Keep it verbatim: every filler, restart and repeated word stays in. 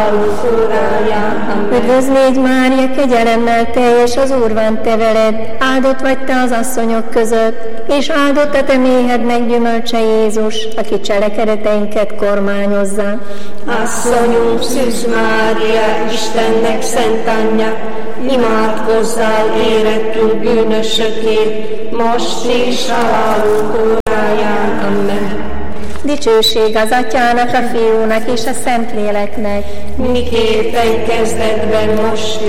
Üdvözl légy, Mária, kegyelemmel teljes, az Úr van te veled, áldott vagy te az asszonyok között, és áldott a te méhed meggyümölcse Jézus, aki cselekedeteinket kormányozza. Asszonyunk, Szűz Mária, Istennek szent anyja, imádkozzál érettünk bűnösökért, most és halálunk óráján. Amen. Dicsőség az Atyának, a Fiúnak és a Szentléleknek, miképpen kezdetben, most